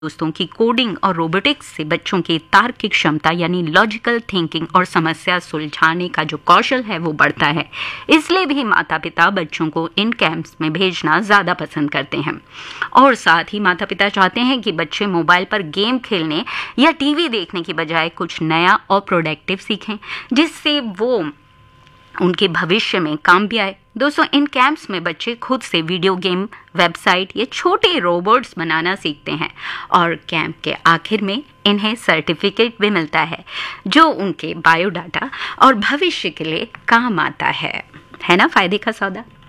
दोस्तों की कोडिंग और रोबोटिक्स से बच्चों की तार्किक क्षमता यानी लॉजिकल थिंकिंग और समस्या सुलझाने का जो कौशल है वो बढ़ता है। इसलिए भी माता पिता बच्चों को इन कैंप्स में भेजना ज़्यादा पसंद करते हैं। और साथ ही माता पिता चाहते हैं कि बच्चे मोबाइल पर गेम खेलने या टीवी देखने की बजाय कुछ नया और प्रोडक्टिव सीखें, जिससे वो उनके भविष्य में काम भी आए। दोस्तों, इन कैंप्स में बच्चे खुद से वीडियो गेम, वेबसाइट या छोटे रोबोट्स बनाना सीखते हैं और कैंप के आखिर में इन्हें सर्टिफिकेट भी मिलता है जो उनके बायोडाटा और भविष्य के लिए काम आता है ना? फायदे का सौदा।